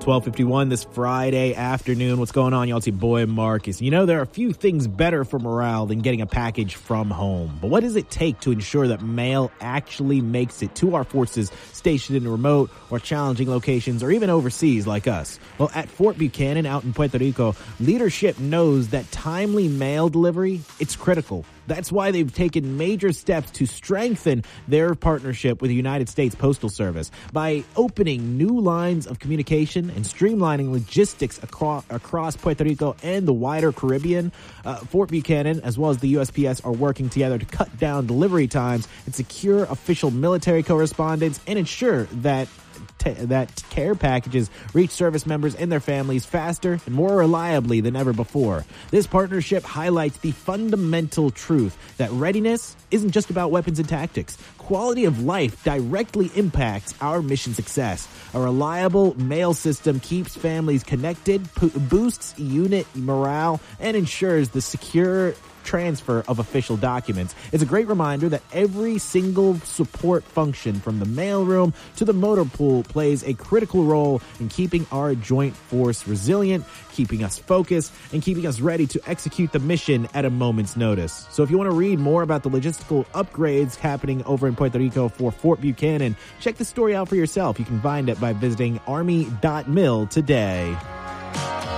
12:51 this Friday afternoon. What's going on, y'all? It's your boy Marcus. You know, there are a few things better for morale than getting a package from home. But what does it take to ensure that mail actually makes it to our forces stationed in remote or challenging locations or even overseas like us? Well, at Fort Buchanan out in Puerto Rico, leadership knows that timely mail delivery, it's critical. That's why they've taken major steps to strengthen their partnership with the United States Postal Service by opening new lines of communication and streamlining logistics across Puerto Rico and the wider Caribbean. Fort Buchanan, as well as the USPS, are working together to cut down delivery times and secure official military correspondence and ensure that care packages reach service members and their families faster and more reliably than ever before. This partnership highlights the fundamental truth that readiness isn't just about weapons and tactics. Quality of life directly impacts our mission success. A reliable mail system keeps families connected, boosts unit morale, and ensures the secure transfer of official documents. It's a great reminder that every single support function, from the mailroom to the motor pool, plays a critical role in keeping our joint force resilient, keeping us focused, and keeping us ready to execute the mission at a moment's notice. So if you want to read more about the logistical upgrades happening over in Puerto Rico for Fort Buchanan, check the story out for yourself. You can find it by visiting army.mil today.